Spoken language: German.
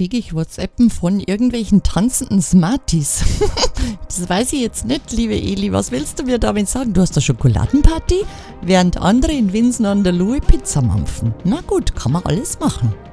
kriege ich WhatsAppen von irgendwelchen tanzenden Smarties. Das weiß ich jetzt nicht, liebe Eli. Was willst du mir damit sagen? Du hast eine Schokoladenparty, während andere in Winsen an der Luhe Pizza mampfen. Na gut, kann man alles machen.